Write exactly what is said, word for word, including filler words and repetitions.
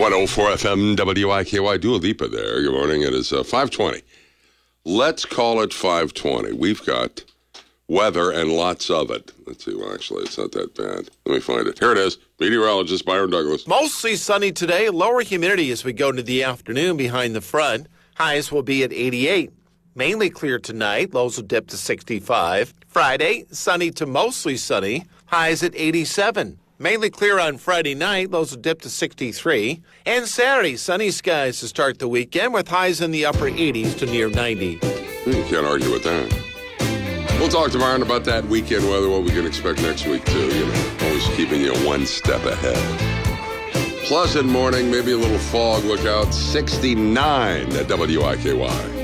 one oh four F M W I K Y. Dua Lipa there. Good morning. It is uh, five twenty. Let's call it five twenty. We've got weather and lots of it. Let's see. Well, actually, it's not that bad. Let me find it. Here it is. Meteorologist Byron Douglas. Mostly sunny today. Lower humidity as we go into the afternoon behind the front. Highs will be at eighty-eight. Mainly clear tonight. Lows will dip to sixty-five. Friday, sunny to mostly sunny. Highs at eighty-seven. Mainly clear on Friday night. Lows will dip to sixty-three. And Saturday, sunny skies to start the weekend with highs in the upper eighties to near ninety. You can't argue with that. We'll talk to Byron about that weekend weather, what we can expect next week, too. You know, always keeping you one step ahead. Pleasant morning, maybe a little fog. Look out. sixty-nine at W I K Y.